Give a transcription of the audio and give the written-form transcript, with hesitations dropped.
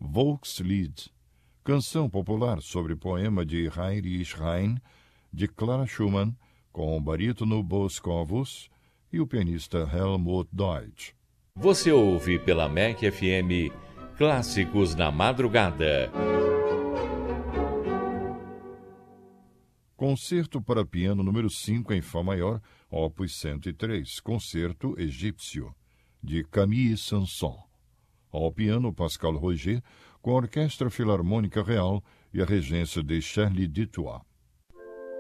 Volkslied, canção popular sobre poema de Heinrich Heine, de Clara Schumann, com o barítono Boscovus e o pianista Helmut Deutsch. Você ouve pela MEC FM Clássicos na Madrugada. Concerto para piano número 5 em Fá maior, opus 103, Concerto Egípcio, de Camille Saint-Saëns. Ao piano, Pascal Roger, com a Orquestra Filarmônica Real e a regência de Charles Dutoit.